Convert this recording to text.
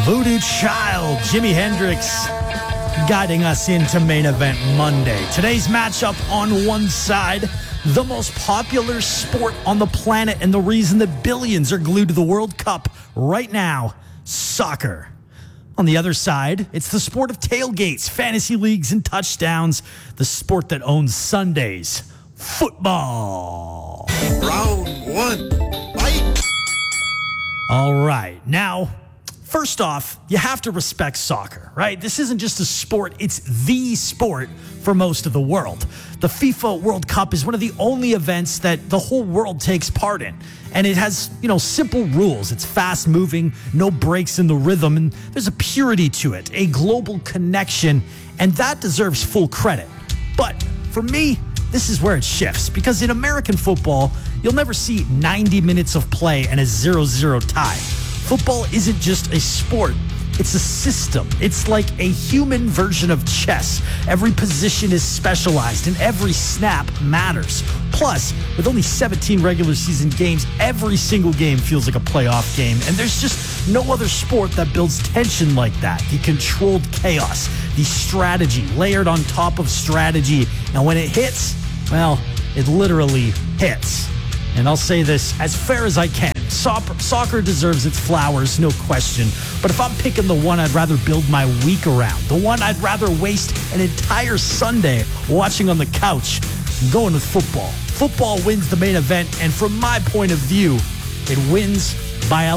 Voodoo Child, Jimi Hendrix, guiding us into Main Event Monday. Today's matchup on one side, the most popular sport on the planet and the reason that billions are glued to the World Cup right now, soccer. On the other side, it's the sport of tailgates, fantasy leagues, and touchdowns, the sport that owns Sundays, football. Round one, fight! All right, now, first off, you have to respect soccer, right? This isn't just a sport, it's the sport for most of the world. The FIFA World Cup is one of the only events that the whole world takes part in. And it has, simple rules. It's fast moving, no breaks in the rhythm, and there's a purity to it, a global connection, and that deserves full credit. But for me, this is where it shifts, because in American football, you'll never see 90 minutes of play and a 0-0 tie. Football isn't just a sport, it's a system. It's like a human version of chess. Every position is specialized and every snap matters. Plus, with only 17 regular season games, every single game feels like a playoff game. And there's just no other sport that builds tension like that. The controlled chaos, the strategy layered on top of strategy. And when it hits, well, it literally hits. And I'll say this as fair as I can. Soccer deserves its flowers, no question. But if I'm picking the one I'd rather build my week around, the one I'd rather waste an entire Sunday watching on the couch, I'm going with football. Football wins the main event, and from my point of view, it wins by a